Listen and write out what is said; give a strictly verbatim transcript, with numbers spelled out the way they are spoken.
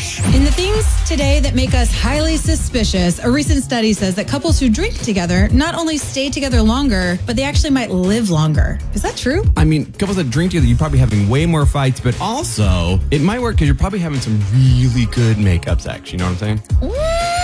gosh. In the things today that make us highly suspicious, a recent study says that couples who drink together not only stay together longer, but they actually might live longer. Is that true? I mean, couples that drink together, you're probably having way more fights, but also it might work because you're probably having some really good makeup sex. You know what I'm saying? What?